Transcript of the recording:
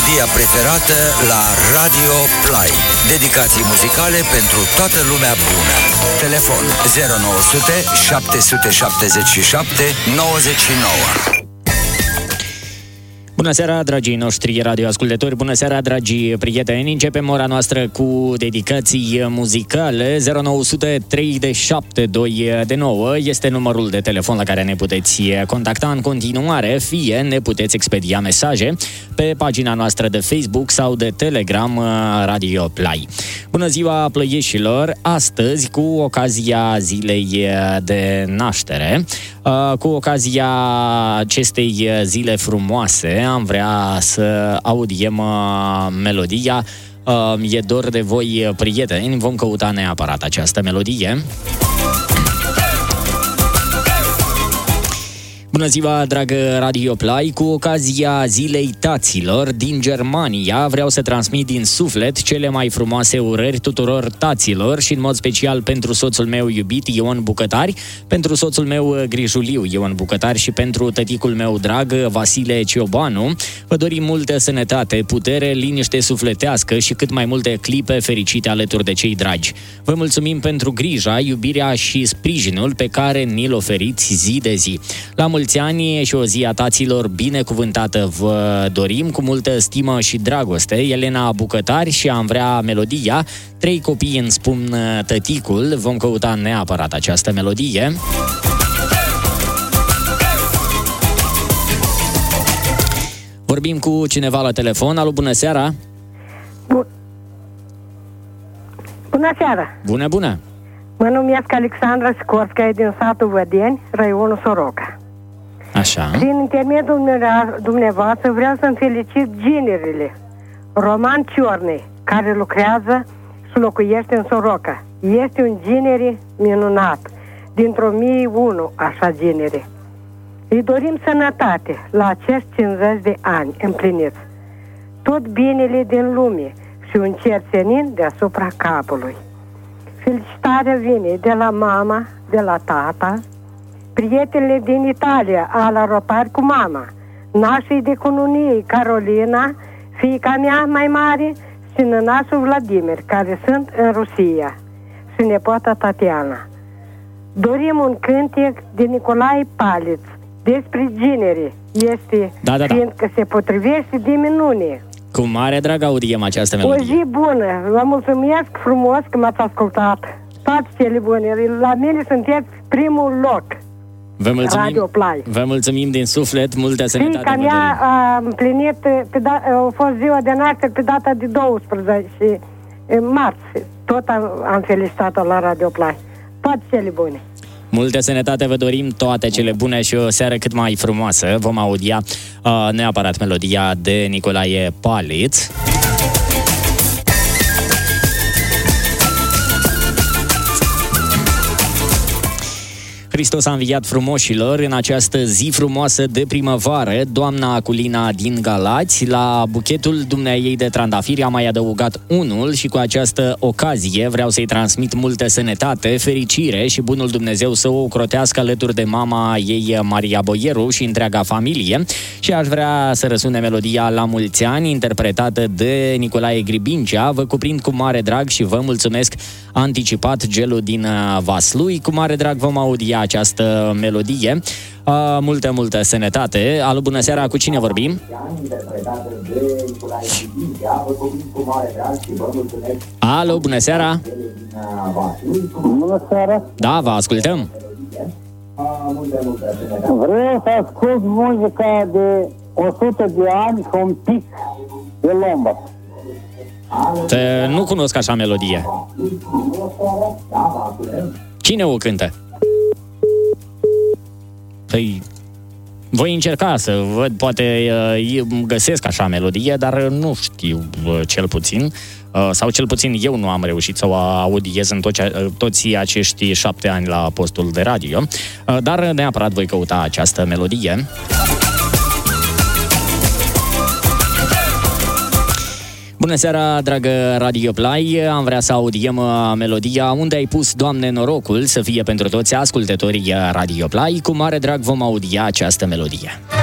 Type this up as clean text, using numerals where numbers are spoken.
melodia preferată la Radio Play. Dedicații muzicale pentru toată lumea bună. Telefon 0900 777 99. Bună seara, dragii noștri radioascultători, bună seara, dragii prieteni. Începem ora noastră cu dedicații muzicale. 0900 3729 este numărul de telefon la care ne puteți contacta în continuare, fie ne puteți expedia mesaje pe pagina noastră de Facebook sau de Telegram Radio Play. Bună ziua, plăieșilor! Astăzi, cu ocazia zilei de naștere, cu ocazia acestei zile frumoase, am vrea să audiem melodia E dor de voi, prieteni. Vom căuta neapărat această melodie. Bună ziua, dragă Radio Play! Cu ocazia Zilei Taților din Germania vreau să transmit din suflet cele mai frumoase urări tuturor taților și în mod special pentru soțul meu iubit Ion Bucătari, pentru soțul meu grijuliu Ion Bucătari și pentru tăticul meu drag Vasile Ciobanu. Vă dorim multă sănătate, putere, liniște sufletească și cât mai multe clipe fericite alături de cei dragi. Vă mulțumim pentru grija, iubirea și sprijinul pe care ni-l oferiți zi de zi. La mulți ani și o zi a taților binecuvântată vă dorim, cu multă stimă și dragoste, Elena Bucătari, și am vrea melodia 3 copii îmi spun tăticul. Vom căuta neapărat această melodie. Vorbim cu cineva la telefon. Alo, bună seara! Bună seara! Bună, bună! Mă numesc Alexandra Scorskaya din satul Vădeni, raionul Soroca. Așa. Prin intermediul dumneavoastră vreau să-mi felicit ginerile Roman Ciornei, care lucrează și locuiește în Soroca. Este un ginere minunat, dintr-o 1001 așa ginere. Îi dorim sănătate la acești 50 de ani împliniți, tot binele din lume și un cer senin deasupra capului. Felicitarea vine de la mama, de la tata, prietenele din Italia, ala ropari cu mama, nașii de cununie, Carolina, fiica mea mai mare, și nănașul Vladimir, care sunt în Rusia, și nepoata Tatiana. Dorim un cântec de Nicolae Paliț despre ginere. Este, fiindcă se potrivește de minune. Cu mare drag audiem această melodie. O zi bună! Vă mulțumesc frumos că m-ați ascultat. Toate cele bune. La mine sunteți primul loc. Vă mulțumim, Radio Play. Vă mulțumim din suflet, multă sănătate. Fiica mea a împlinit, a fost ziua de naștere pe data de 12 marți. Tot am felicitat-o la Radio Play. Toate cele bune. Multă sănătate vă dorim, toate cele bune și o seară cât mai frumoasă. Vom audia neapărat melodia de Nicolae Paliț. Hristos a înviat, frumoșilor, în această zi frumoasă de primăvară. Doamna Aculina din Galați, la buchetul dumneaei de trandafiri, a mai adăugat unul și cu această ocazie vreau să-i transmit multă sănătate, fericire și bunul Dumnezeu să o ocrotească alături de mama ei, Maria Boieru, și întreaga familie. Și aș vrea să răsune melodia La mulți ani, interpretată de Nicolae Gribincea. Vă cuprind cu mare drag și vă mulțumesc anticipat, Gelu din Vaslui. Cu mare drag vom audia această melodie. Multă sănătate. Alo, bună seara, cu cine vorbim? Alo, bună seara. Bună seara. Da, vă ascultăm. Vreau să ascult muzica de 100 de ani și un pic de Lombard. Nu cunosc așa melodie. Cine o cântă? Păi, voi încerca să văd, poate găsesc așa melodie, dar nu știu cel puțin, sau cel puțin eu nu am reușit să o audiez în toți acești 7 ani la postul de radio, dar neapărat voi căuta această melodie. Bună seara, dragă Radio Play! Am vrea să audiem melodia Unde ai pus, Doamne, norocul, să fie pentru toți ascultătorii Radio Play. Cu mare drag vom audia această melodie.